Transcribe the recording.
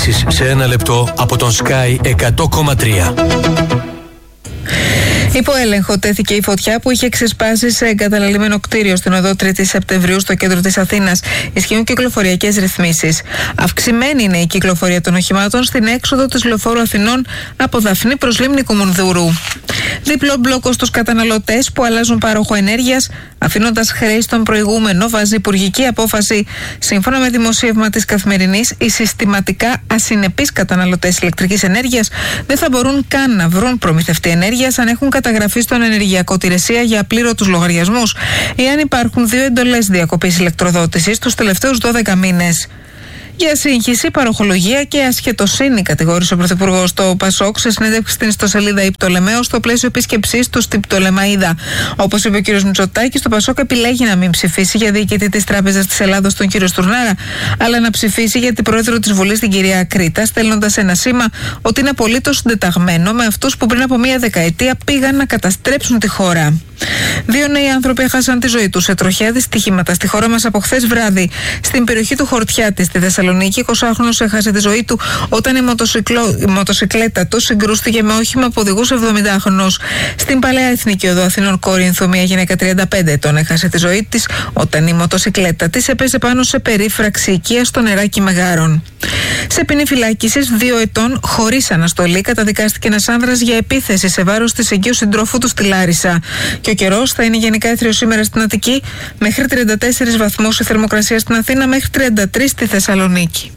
ειδήσεις σε ένα λεπτό από τον Sky 100,3. Υπό έλεγχο τέθηκε η φωτιά που είχε ξεσπάσει σε εγκαταλελειμμένο κτίριο στην οδό 3η Σεπτεμβρίου στο κέντρο της Αθήνας. Ισχύουν κυκλοφοριακές ρυθμίσεις. Αυξημένη είναι η κυκλοφορία των οχημάτων στην έξοδο της Λεωφόρου Αθηνών από Δαφνή προς Λίμνη Κουμουνδούρου. Διπλό μπλόκο στους καταναλωτές που αλλάζουν πάροχο ενέργειας, αφήνοντας χρέη στον προηγούμενο, βάζει υπουργική απόφαση. Σύμφωνα με δημοσίευμα της Καθημερινής, οι συστηματικά ασυνεπείς καταναλωτές ηλεκτρικής ενέργειας δεν θα μπορούν καν να βρουν προμηθευτή ενέργειας αν έχουν καταγραφεί στον ενεργειακό υπηρεσία για απλήρωτους λογαριασμούς ή αν υπάρχουν 2 εντολές διακοπής ηλεκτροδότησης τους τελευταίους 12 μήνες. Για σύγχυση, παροχολογία και ασχετοσύνη, κατηγόρησε ο Πρωθυπουργός στο ΠΑΣΟΚ σε συνέντευξη στην ιστοσελίδα η Πτολεμαίο στο πλαίσιο επίσκεψής του στην Πτολεμαΐδα. Όπως είπε ο κ. Μητσοτάκης, το ΠΑΣΟΚ επιλέγει να μην ψηφίσει για διοικητή της Τράπεζας της Ελλάδος τον κ. Στουρνάρα, αλλά να ψηφίσει για την πρόεδρο της Βουλής την κυρία Κρήτα, στέλνοντας ένα σήμα ότι είναι απολύτως συντεταγμένο με αυτούς που πριν από μία δεκαετία πήγαν να καταστρέψουν τη χώρα. 2 νέοι άνθρωποι έχασαν τη ζωή τους σε τροχαία δυστυχήματα στη χώρα μας από χθες βράδυ. Στην περιοχή του Χορτιάτη, στη Θεσσαλονίκη, 20χρονος έχασε τη ζωή του όταν η μοτοσυκλέτα του συγκρούστηκε με όχημα που οδηγούσε 70χρονος. Στην Παλαιά Εθνική Οδό Αθηνών Κόρινθου, μια γυναίκα 35 ετών έχασε τη ζωή της όταν η μοτοσυκλέτα της έπεσε πάνω σε περίφραξη οικία στο νεράκι Μεγάρων. Σε ποινή φυλάκισης 2 ετών χωρίς αναστολή καταδικάστηκε ένας άνδρας για επίθεση σε βάρος της εγκαίου συντρόφου του στη Λάρισα. Και ο καιρός θα είναι γενικά έθριος σήμερα στην Αττική, μέχρι 34 βαθμούς η θερμοκρασία στην Αθήνα, μέχρι 33 στη Θεσσαλονίκη.